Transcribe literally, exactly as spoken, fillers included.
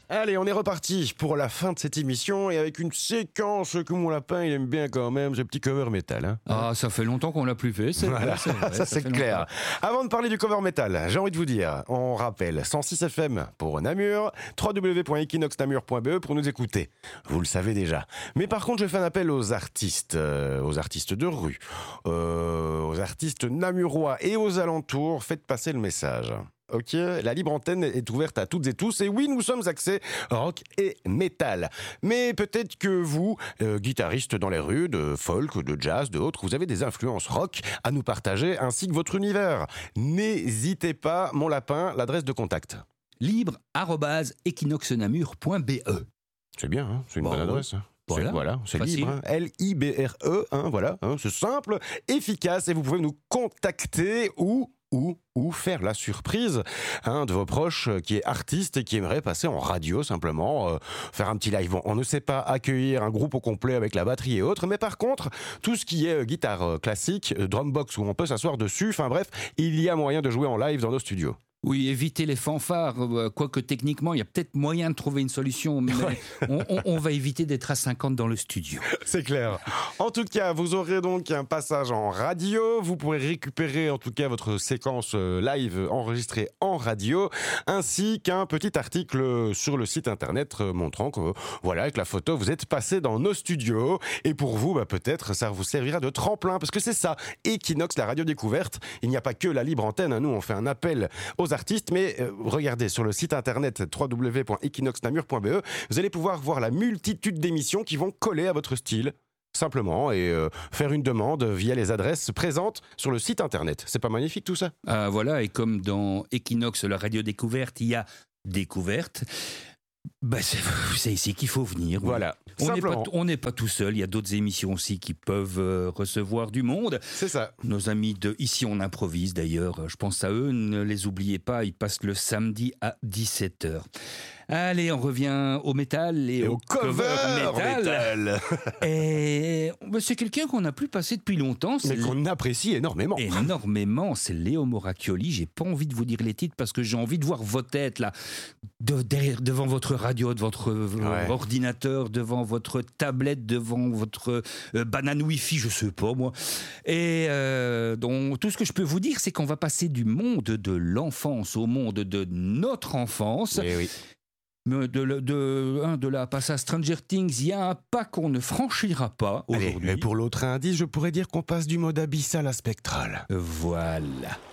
Allez, on est reparti pour la fin de cette émission et avec une séquence que mon lapin il aime bien quand même, ce petit cover métal. Hein. Ah, ça fait longtemps qu'on l'a plus fait, c'est voilà, vrai, c'est vrai, ça, ça c'est fait clair. longtemps. Avant de parler du cover métal, j'ai envie de vous dire, on rappelle cent six F M pour Namur, w w w point equinox namur point b e pour nous écouter. Vous le savez déjà. Mais par contre, je fais un appel aux artistes, euh, aux artistes de rue, euh, aux artistes namurois et aux alentours. Faites passer le message. Ok, la libre antenne est ouverte à toutes et tous. Et oui, nous sommes axés rock et métal. Mais peut-être que vous, euh, guitaristes dans les rues, de folk, de jazz, de autres, vous avez des influences rock à nous partager, ainsi que votre univers. N'hésitez pas, mon lapin, l'adresse de contact. Libre arobase equinox namur point b e. C'est bien, hein, c'est une Bon, bonne adresse. Hein. Voilà, c'est, voilà, c'est facile. libre, hein. L I B R E, hein, voilà, hein, c'est simple, efficace, et vous pouvez nous contacter ou... ou ou faire la surprise hein, de vos proches euh, qui est artiste et qui aimerait passer en radio simplement, euh, faire un petit live. Bon, on ne sait pas accueillir un groupe au complet avec la batterie et autres, mais par contre, tout ce qui est euh, guitare euh, classique, euh, drumbox où on peut s'asseoir dessus, enfin bref, il y a moyen de jouer en live dans nos studios. Oui, éviter les fanfares, euh, quoique techniquement, il y a peut-être moyen de trouver une solution, mais Ouais. on, on, on va éviter d'être à cinquante dans le studio. C'est clair. En tout cas, vous aurez donc un passage en radio. Vous pourrez récupérer en tout cas votre séquence live enregistrée en radio, ainsi qu'un petit article sur le site internet montrant que, voilà, avec la photo, vous êtes passé dans nos studios. Et pour vous, bah, peut-être, ça vous servira de tremplin, parce que c'est ça, Equinox, la radio découverte. Il n'y a pas que la libre antenne. Hein. Nous, on fait un appel aux artistes, mais euh, regardez sur le site internet w w w point equinox namur point b e, vous allez pouvoir voir la multitude d'émissions qui vont coller à votre style. Simplement, et euh, faire une demande via les adresses présentes sur le site internet. C'est pas magnifique tout ça ? Ah, voilà, et comme dans Equinox, la radio découverte, il y a découverte. Bah c'est, c'est ici qu'il faut venir. Oui. Voilà. On n'est pas, Simplement. on n'est pas tout seul, il y a d'autres émissions aussi qui peuvent euh, recevoir du monde. C'est ça. Nos amis de Ici on improvise d'ailleurs, je pense à eux, ne les oubliez pas, ils passent le samedi à dix-sept heures. Allez, on revient au métal et, Et au, au cover métal. métal. Et bah, c'est quelqu'un qu'on n'a plus passé depuis longtemps. C'est Mais qu'on apprécie énormément. énormément, c'est Léo Moracchioli. J'ai pas envie de vous dire les titres parce que j'ai envie de voir vos têtes là, de, derrière, devant votre radio, devant votre Ouais. ordinateur, devant votre tablette, devant votre euh, banane Wi-Fi, je sais pas moi. Et euh, donc tout ce que je peux vous dire, c'est qu'on va passer du monde de l'enfance au monde de notre enfance. Eh oui. Mais De, de, de, hein, de là à passer à Stranger Things, il y a un pas qu'on ne franchira pas Allez, aujourd'hui. mais pour l'autre indice, je pourrais dire qu'on passe du mode abyssal à spectral. Voilà.